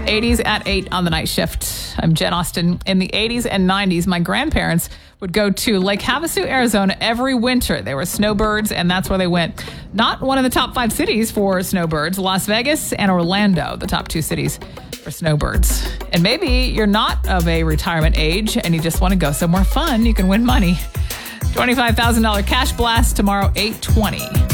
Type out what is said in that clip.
80s at 8 on the night shift. I'm Jen Austen. In the 80s and 90s, my grandparents would go to Lake Havasu, Arizona every winter. They were snowbirds, and that's where they went. Not one of the top 5 cities for snowbirds, Las Vegas and Orlando, the top 2 cities for snowbirds. And maybe you're not of a retirement age and you just want to go somewhere fun. You can win money. $25,000 cash blast tomorrow, 8:20.